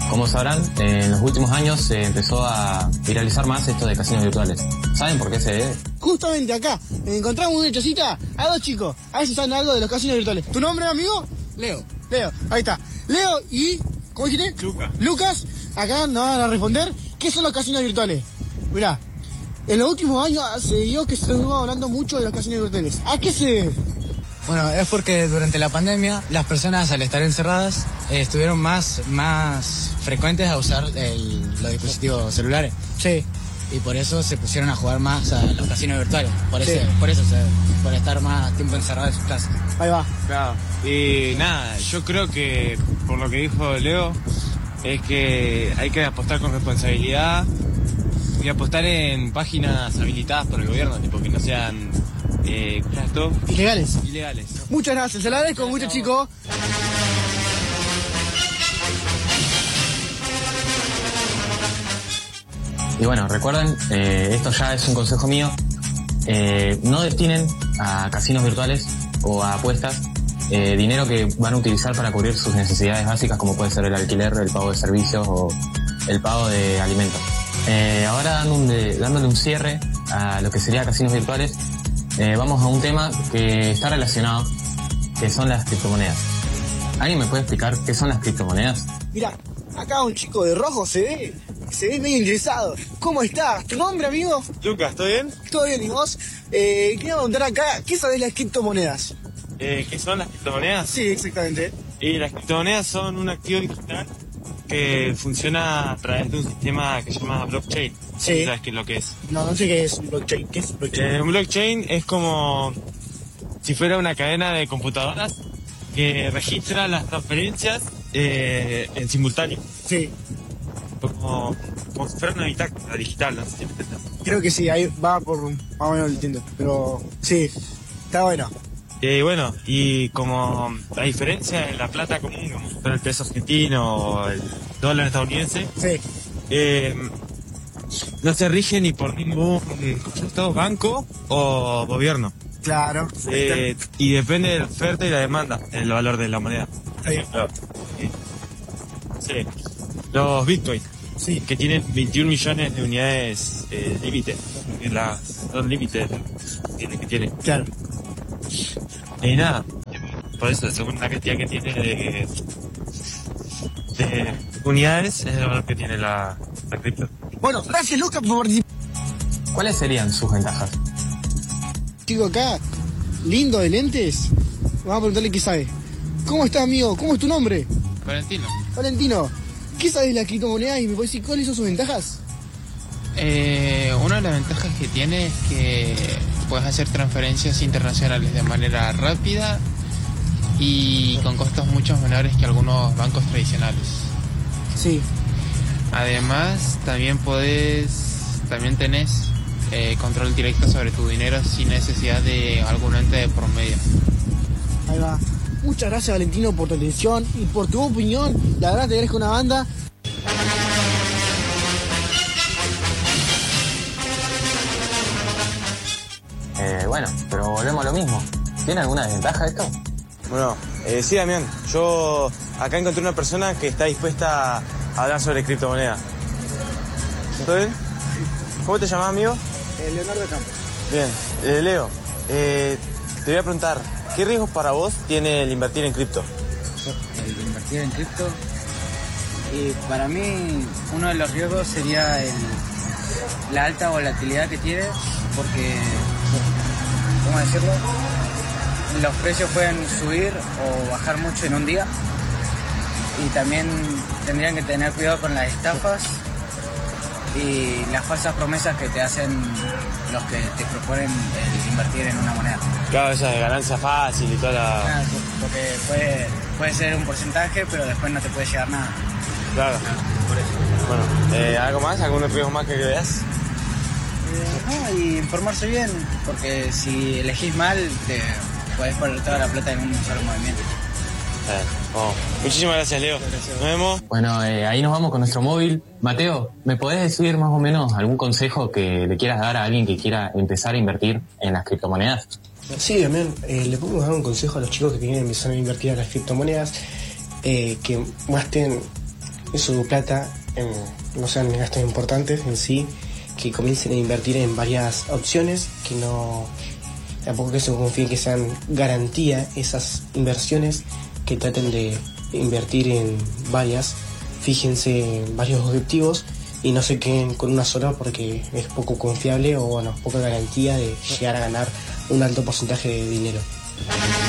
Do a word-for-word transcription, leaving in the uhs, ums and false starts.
Como sabrán, en los últimos años se empezó a viralizar más esto de casinos virtuales. ¿Saben por qué se debe? Justamente acá encontramos una chocita a dos chicos. A ver si saben algo de los casinos virtuales. ¿Tu nombre, amigo? Leo. Leo, ahí está. Leo y... ¿cómo dijiste? Lucas. Lucas, acá nos van a responder qué son los casinos virtuales. Mirá, en los últimos años se dio que se estuvo hablando mucho de los casinos virtuales. ¿A qué se debe? Bueno, es porque durante la pandemia las personas al estar encerradas eh, estuvieron más, más frecuentes a usar el, los dispositivos celulares. Sí. Y por eso se pusieron a jugar más a los casinos virtuales. Por, Sí. ese, por eso, o sea, por estar más tiempo encerrados en sus casas. Ahí va. Claro. Y nada, yo creo que por lo que dijo Leo, es que hay que apostar con responsabilidad y apostar en páginas habilitadas por el gobierno, tipo que no sean eh, esto? Ilegales. ilegales. Muchas gracias, se la agradezco mucho, chicos. Y bueno, recuerden, eh, esto ya es un consejo mío, eh, no destinen a casinos virtuales o a apuestas eh, dinero que van a utilizar para cubrir sus necesidades básicas, como puede ser el alquiler, el pago de servicios o el pago de alimentos. Eh, ahora dando un de, dándole un cierre a lo que sería casinos virtuales, eh, vamos a un tema que está relacionado, que son las criptomonedas. ¿Alguien me puede explicar qué son las criptomonedas? Mira, acá un chico de rojo se ve, se ve medio interesado. ¿Cómo estás? ¿Tu nombre, amigo? Lucas, ¿todo bien? ¿Todo bien? ¿Y vos? Eh, quería preguntar acá, ¿qué sabés de las criptomonedas? Eh, ¿Qué son las criptomonedas? Sí, exactamente. Y las criptomonedas son un activo digital que funciona a través de un sistema que se llama blockchain. Sí. ¿Sabes qué es lo que es? No, no sé qué es un blockchain. ¿Qué es un blockchain? Eh, un blockchain es como si fuera una cadena de computadoras que registra las transferencias eh, en simultáneo. Sí, Como, como si fuera una bitácora digital, no sé si me entiendes. creo que sí, ahí va por... más o menos lo entiendo. Pero sí, está bueno. Eh, bueno, y como la diferencia de la plata común, como si fuera el peso argentino o el dólar estadounidense, Sí, eh, no se rige ni por ningún concepto, banco o gobierno. claro. Eh, y depende de la oferta y la demanda, el valor de la moneda. Está bien. Sí. Los Bitcoin, Sí. que tienen veintiún millones de unidades eh, límite, que las son límites que tiene. Claro. Y nada, por eso, según la cantidad que tiene de, de unidades, es el valor que tiene la, la cripto. Bueno, gracias, Lucas, por participar. ¿Cuáles serían sus ventajas? Chico acá, lindo de lentes. Vamos a preguntarle qué sabe. ¿Cómo estás, amigo? ¿Cómo es tu nombre? Valentino. Valentino, ¿qué sabes de las criptomonedas y me puedes decir cuáles son sus ventajas? Eh, una de las ventajas que tiene es que puedes hacer transferencias internacionales de manera rápida y con costos mucho menores que algunos bancos tradicionales. Sí. Además, también podés, también tenés eh, control directo sobre tu dinero sin necesidad de algún ente de por medio. Ahí va. Muchas gracias, Valentino, por tu atención y por tu opinión. La verdad te agradezco una banda. Eh, bueno, pero volvemos a lo mismo. ¿Tiene alguna desventaja esto? Bueno, eh, sí, Damián, yo acá encontré una persona que está dispuesta a hablar sobre criptomonedas. ¿Todo bien? ¿Cómo te llamas, amigo? Eh, Leonardo Campos. Bien, eh, Leo, eh, te voy a preguntar, ¿qué riesgos para vos tiene el invertir en cripto? El invertir en cripto. Y para mí, uno de los riesgos sería el, la alta volatilidad que tiene, porque, ¿cómo decirlo? Los precios pueden subir o bajar mucho en un día. Y también tendrían que tener cuidado con las estafas y las falsas promesas que te hacen los que te proponen el invertir en una moneda. Claro, esa de ganancia fácil y toda la... Ah, porque puede, puede ser un porcentaje, pero después no te puede llegar nada. Claro. Por eso. Bueno, eh, ¿algo más? ¿Algún riesgo más que veas? Eh, no, y informarse bien, porque si elegís mal, te podés poner toda la plata en un solo movimiento. Eh, oh. Muchísimas gracias, Leo. Nos vemos. Bueno, eh, ahí nos vamos con nuestro móvil. Mateo, ¿me podés decir más o menos algún consejo que le quieras dar a alguien que quiera empezar a invertir en las criptomonedas? Sí, también eh, le podemos dar un consejo a los chicos que quieren empezar a invertir en las criptomonedas, eh, que más estén su plata en, no sean gastos importantes en sí, que comiencen a invertir en varias opciones, que no, tampoco que se confíen que sean garantía esas inversiones, que traten de invertir en varias, fíjense en varios objetivos y no se queden con una sola porque es poco confiable o bueno, poca garantía de llegar a ganar un alto porcentaje de dinero.